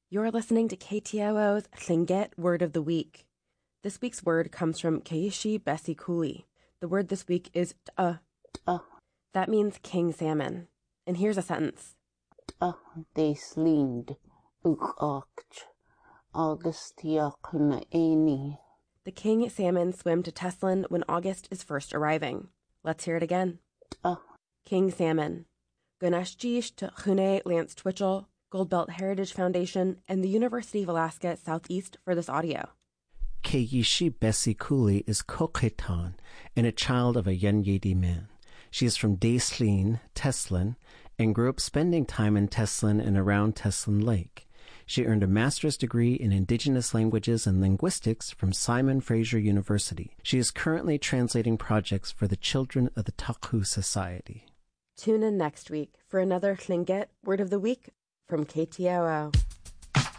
You're listening to KTOO's Tlingit Word of the Week. This week's word comes from Keishi Bessie Cooley. The word this week is t'ah. That means king salmon. And here's a sentence. They sleemed uch August eni. The king salmon swim to Teslin when August is first arriving. Let's hear it again. King salmon. Gunashjish to Chune Lance Twitchell, Goldbelt Heritage Foundation, and the University of Alaska Southeast for this audio. Keishi Bessie Cooley is Coqueton and a child of a Yenyedi man. She is from Daislin, Teslin, and grew up spending time in Teslin and around Teslin Lake. She earned a master's degree in Indigenous Languages and Linguistics from Simon Fraser University. She is currently translating projects for the Children of the Taku Society. Tune in next week for another Tlingit Word of the Week from KTOO.